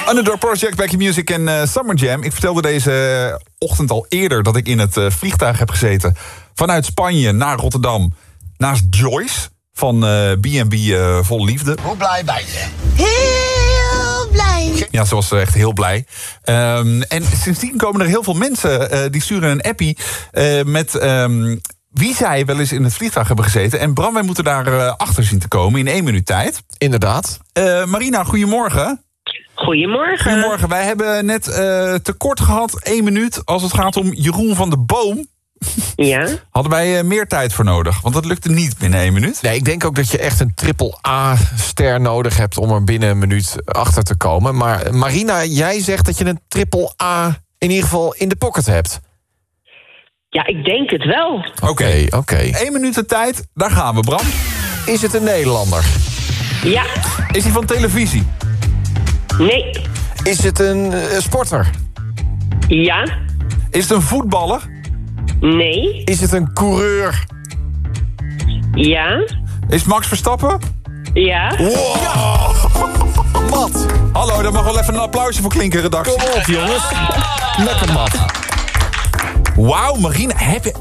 Underdog Project, Back in Music en Summer Jam. Ik vertelde deze ochtend al eerder dat ik in het vliegtuig heb gezeten. Vanuit Spanje naar Rotterdam. Naast Joyce van B&B Vol Liefde. Hoe blij ben je? Heel blij. Ja, ze was echt heel blij. En sindsdien komen er heel veel mensen die sturen een appie met wie zij wel eens in het vliegtuig hebben gezeten. En Bram, wij moeten daar achter zien te komen in 1 minuut tijd. Inderdaad. Marina, goedemorgen. Goedemorgen. Goedemorgen. Wij hebben net tekort gehad, 1 minuut, als het gaat om Jeroen van de Boom. Ja? Hadden wij meer tijd voor nodig, want dat lukte niet binnen 1 minuut. Nee, ik denk ook dat je echt een triple-A-ster nodig hebt om er binnen een minuut achter te komen. Maar Marina, jij zegt dat je een triple-A in ieder geval in de pocket hebt. Ja, ik denk het wel. Oké. 1 minuut de tijd, daar gaan we, Bram. Is het een Nederlander? Ja. Is hij van televisie? Nee. Is het een sporter? Ja. Is het een voetballer? Nee. Is het een coureur? Ja. Is het Max Verstappen? Ja. Wow. Mat. Hallo, daar mag wel even een applausje voor klinken, redactie. Kom op, jongens. Lekker mat. Wauw, Marina,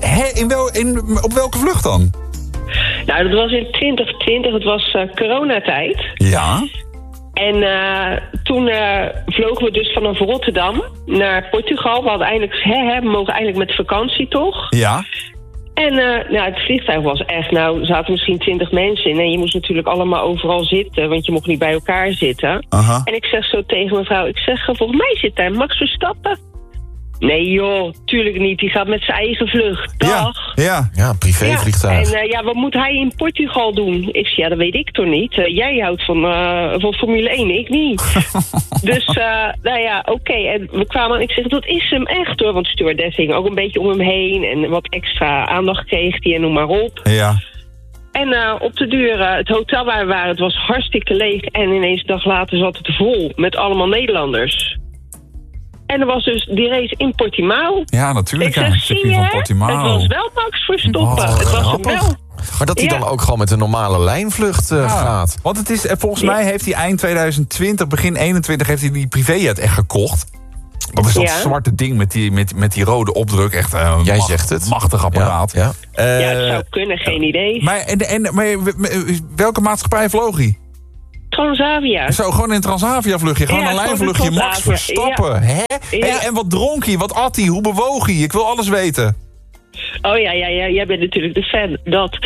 op welke vlucht dan? Nou, dat was in 2020. Het was coronatijd. Ja. En toen vlogen we dus vanaf Rotterdam naar Portugal. We hadden eindelijk, we mogen eindelijk met vakantie, toch? Ja. En het vliegtuig was echt, er zaten misschien 20 mensen in. En je moest natuurlijk allemaal overal zitten, want je mocht niet bij elkaar zitten. Aha. En ik zeg zo tegen mijn vrouw, volgens mij zit daar Max Verstappen. Nee joh, tuurlijk niet. Die gaat met zijn eigen vlucht. Dag. Ja, privévliegtuig. Ja, en wat moet hij in Portugal doen? Ik zeg, dat weet ik toch niet. Jij houdt van Formule 1, ik niet. Dus, oké. En we kwamen en ik zeg, dat is hem echt hoor. Want de stewardess hing ook een beetje om hem heen. En wat extra aandacht kreeg hij en noem maar op. Ja. En op de duur, het hotel waar we waren, het was hartstikke leeg. En ineens een dag later zat het vol met allemaal Nederlanders. En er was dus die race in Portimao. Ja, natuurlijk. Ik zeg, zie je, van Portimao. het was wel Max Verstappen. Het was hem wel. Maar dat hij dan ook gewoon met een normale lijnvlucht gaat. Want het is, volgens mij heeft hij eind 2020, begin 2021 heeft hij die privéjet echt gekocht. Dat is dat zwarte ding met die rode opdruk. Echt Jij zegt het. Machtig apparaat. Ja. Het zou kunnen, geen idee. Maar welke maatschappij vloog hij? Transavia. Zo, gewoon een Transavia-vluchtje. Gewoon een lijnvluchtje. Max Verstappen. Ja. Hè? Ja. Hey, en wat dronk hij? Wat at hij? Hoe bewoog hij? Ik wil alles weten. Oh ja. Jij bent natuurlijk de fan. Dat.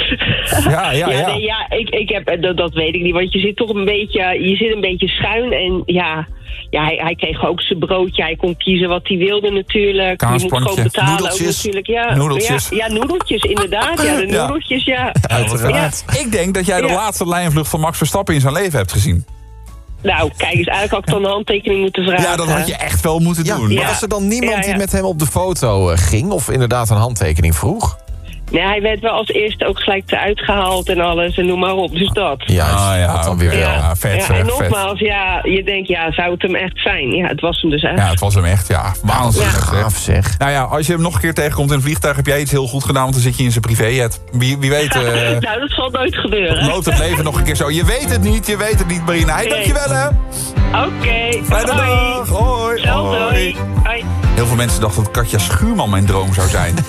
Ik heb, dat weet ik niet. Want je zit toch een beetje schuin. En hij kreeg ook zijn broodje. Hij kon kiezen wat hij wilde natuurlijk. Kaasplankje. Je moet gewoon betalen Noedeltjes. ook natuurlijk. Ja. Noedeltjes. Ja, noedeltjes inderdaad. Ja, de noedeltjes, ja. Uiteraard. Ja. Ik denk dat jij de laatste lijnvlucht van Max Verstappen in zijn leven hebt gezien. Nou, kijk eens, eigenlijk had ik dan een handtekening moeten vragen. Ja, dat had je echt wel moeten doen. Maar was er dan niemand die met hem op de foto ging? Of inderdaad een handtekening vroeg? Nee, hij werd wel als eerste ook gelijk eruit gehaald en alles en noem maar op. Dus dat. Ja, dat dan weer wel. Ja, vet. En nogmaals, je denkt, zou het hem echt zijn? Ja, het was hem dus echt. Ja, het was hem echt, waanzinnig. Gaaf zeg. Nou ja, als je hem nog een keer tegenkomt in een vliegtuig, heb jij iets heel goed gedaan, want dan zit je in zijn privéjet. Wie weet... Nou, dat zal nooit gebeuren. Loopt het leven nog een keer zo. Je weet het niet, Marina. Hey, dankjewel, hè. Oké. Fijne dag. Hoi. Hoi. Heel veel mensen dachten dat Katja Schuurman mijn droom zou zijn.